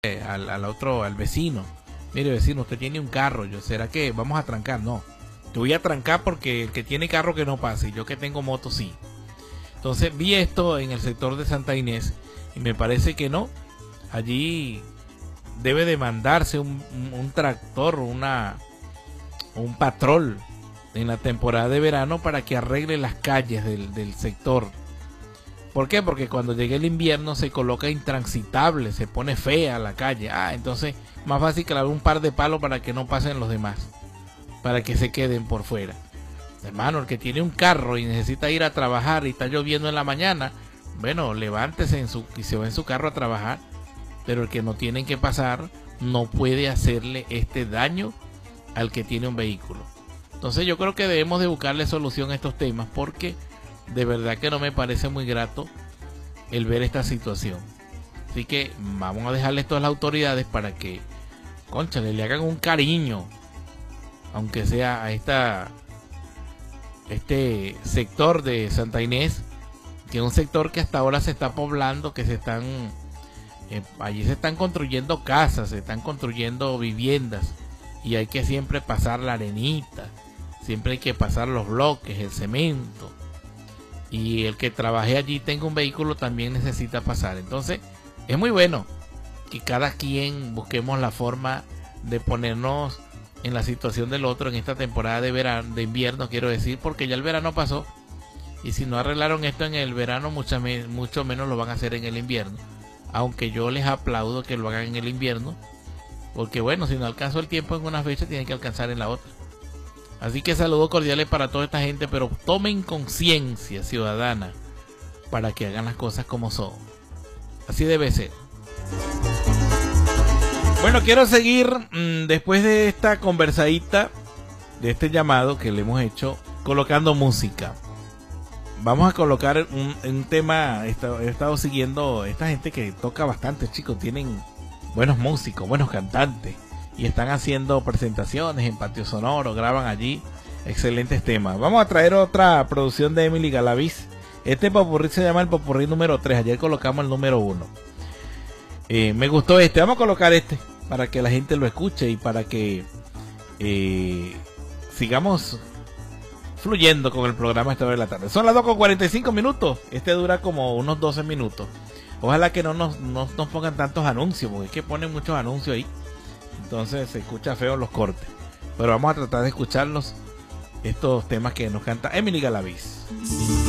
al vecino: mire, vecino, usted tiene un carro, ¿será que vamos a trancar? No, te voy a trancar porque el que tiene carro que no pase, y yo que tengo moto sí. Entonces vi esto en el sector de Santa Inés y me parece que no. Allí debe demandarse un tractor, un patrol en la temporada de verano para que arregle las calles del sector. ¿Por qué? Porque cuando llegue el invierno se coloca intransitable, se pone fea la calle. Entonces más fácil clavar un par de palos para que no pasen los demás, para que se queden por fuera. Hermano, el que tiene un carro y necesita ir a trabajar y está lloviendo en la mañana, bueno, levántese y se va en su carro a trabajar. Pero el que no tiene que pasar no puede hacerle este daño al que tiene un vehículo. Entonces yo creo que debemos de buscarle solución a estos temas, porque de verdad que no me parece muy grato el ver esta situación. Así que vamos a dejarle esto a las autoridades para que, cónchale, le hagan un cariño, aunque sea a este sector de Santa Inés, que es un sector que hasta ahora se está poblando, que allí se están construyendo casas, se están construyendo viviendas, y hay que siempre pasar la arenita, siempre hay que pasar los bloques, el cemento, y el que trabaje allí tenga un vehículo también necesita pasar. Entonces es muy bueno que cada quien busquemos la forma de ponernos en la situación del otro en esta temporada de invierno, quiero decir, porque ya el verano pasó, y si no arreglaron esto en el verano, mucho menos lo van a hacer en el invierno. Aunque yo les aplaudo que lo hagan en el invierno, porque bueno, si no alcanzó el tiempo en una fecha, tienen que alcanzar en la otra. Así que saludos cordiales para toda esta gente, pero tomen conciencia ciudadana para que hagan las cosas como son. Así debe ser. Bueno, quiero seguir después de esta conversadita, de este llamado que le hemos hecho, colocando música. Vamos a colocar un tema. He estado siguiendo esta gente que toca bastante, chicos. Tienen buenos músicos, buenos cantantes, y están haciendo presentaciones en Patio Sonoro, graban allí excelentes temas. Vamos a traer otra producción de Emily Galaviz. Este popurrí se llama el popurrí número 3. Ayer colocamos el número 1. Me gustó este. Vamos a colocar este para que la gente lo escuche y para que sigamos fluyendo con el programa a esta hora de la tarde. Son las 2:45. Este dura como unos 12 minutos. Ojalá que no nos pongan tantos anuncios, porque es que ponen muchos anuncios ahí. Entonces se escucha feo los cortes. Pero vamos a tratar de escucharlos, estos temas que nos canta Emily Galaviz.